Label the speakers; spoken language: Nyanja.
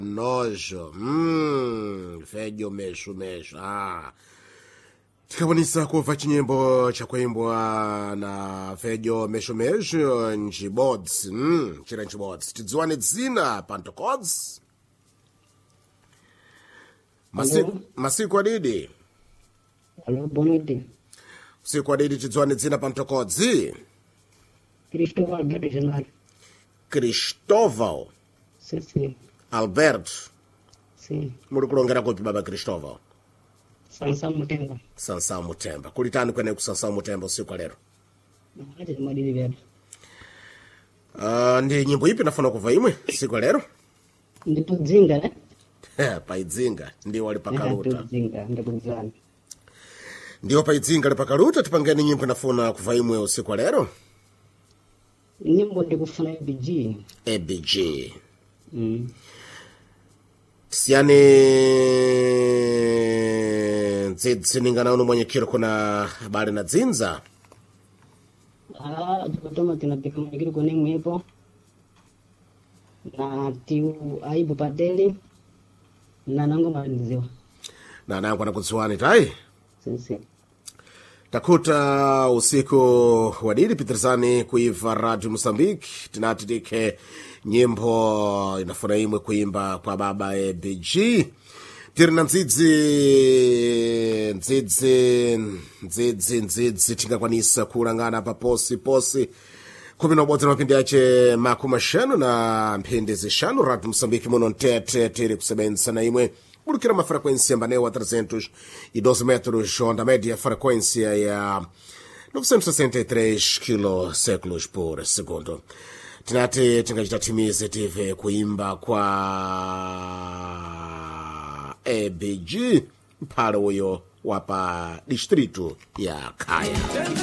Speaker 1: nojo. Fejo mesho. Tikabonisa kuva chinyimbo chakuimbwa na Fejo mesho nchibodzi. Chira nchibodzi. Tidziwane dzina pantokodzi. Masiku adidi.
Speaker 2: Alô, boa noite.
Speaker 1: Usiku adidi tidziwane dzina pantokodzi.
Speaker 2: Cristóvão Alberto Januário.
Speaker 1: Cristóvão
Speaker 2: Sim.
Speaker 1: Alberto.
Speaker 2: Sim.
Speaker 1: Muri kulongera kupi baba Cristóvão?
Speaker 2: Sansão Mutemba.
Speaker 1: Sansão Mutemba. Kulitani kwene ku Sansão Mutemba usiku lero?
Speaker 2: Acha de madini velho.
Speaker 1: Ndi nyimbo ipi nafuna kuva imwe siku lero?
Speaker 2: Ndipo dzinga, né?
Speaker 1: Paidzinga ndiwo ali pakaluta.
Speaker 2: Dzinga, ndipo dzana.
Speaker 1: Ndiwo paidzinga ali pakaluta tipangeni nyimbo nafuna kuva imwe usiku lero?
Speaker 2: Nyimbo ndikufuna ABG.
Speaker 1: ABG. Siyane nziningana uno mwenye kiro kuna habari na dzinza.
Speaker 2: Tukatoma tinapika mwenyekiri kone mwepo. Na tiu Aibu Padeli. Na nango maliziwa.
Speaker 1: Na nango anakudziwani tai?
Speaker 2: Sim.
Speaker 1: Takuta usiku wadidi pitirizani kuiva Radio Mozambique. Tinati dike nyimbo inafuna imwe kuimba kwa baba ABG. Tiri na ndzidzi tingakwanisa kulangana pa posi 11 mapindi yace makumashanu na mphindi zishanu. Radio Mozambique muno ntete tiri kusebenza na imwe bulukira mafrequência mbanewa 312 metros, onda média frequência ya 963 kiloseclos por segundo. Tinati tingachita timize tive kuimba kwa ABG mpalo uyo wapa distrito ya Kaya.